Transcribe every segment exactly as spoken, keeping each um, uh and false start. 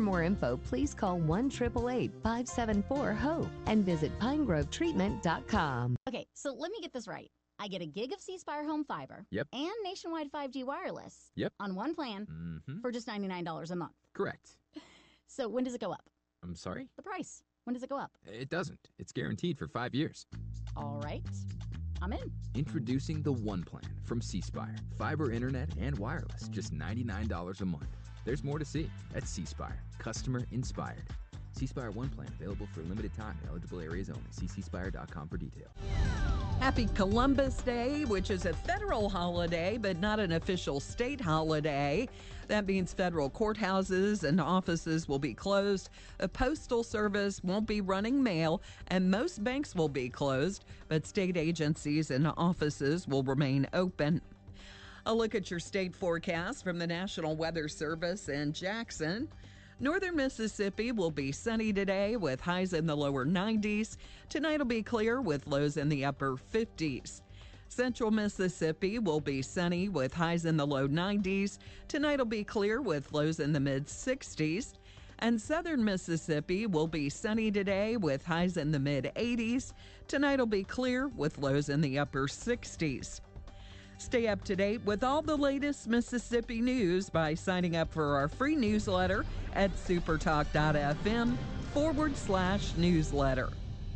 more info, please call one eight eight eight, five seven four, HOPE and visit pine grove treatment dot com. Okay, so let me get this right. I get a gig of C Spire home fiber Yep. and nationwide five G wireless Yep. on one plan Mm-hmm. for just ninety-nine dollars a month. Correct. So when does it go up? I'm sorry? The price. When does it go up? It doesn't. It's guaranteed for five years. All right. I'm in. Introducing the One Plan from C Spire. Fiber, internet, and wireless. Just ninety-nine dollars a month. There's more to see at C Spire. Customer inspired. C Spire One Plan available for a limited time in eligible areas only. See c spire dot com for details. Happy Columbus Day, which is a federal holiday, but not an official state holiday. That means federal courthouses and offices will be closed. A postal service won't be running mail, and most banks will be closed, but state agencies and offices will remain open. A look at your state forecast from the National Weather Service in Jackson. Northern Mississippi will be sunny today with highs in the lower nineties. Tonight will be clear with lows in the upper fifties. Central Mississippi will be sunny with highs in the low nineties. Tonight will be clear with lows in the mid sixties. And Southern Mississippi will be sunny today with highs in the mid eighties. Tonight will be clear with lows in the upper sixties. Stay up to date with all the latest Mississippi news by signing up for our free newsletter at supertalk.fm forward slash newsletter.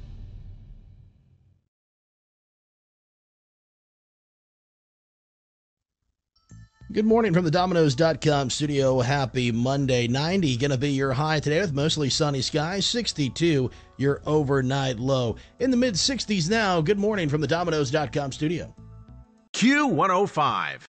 Good morning from the Domino's dot com studio. Happy Monday. ninety going to be your high today with mostly sunny skies. sixty-two your overnight low. In the mid sixties now. Good morning from the Domino's dot com studio. Q one oh five.